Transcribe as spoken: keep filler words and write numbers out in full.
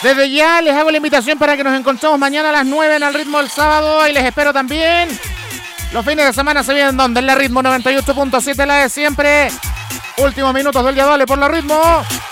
Desde ya les hago la invitación para que nos encontremos mañana a las nueve en el ritmo del sábado y les espero también. Los fines de semana se vienen donde en la ritmo noventa y ocho punto siete, la de siempre. Últimos minutos del día, dale por la ritmo.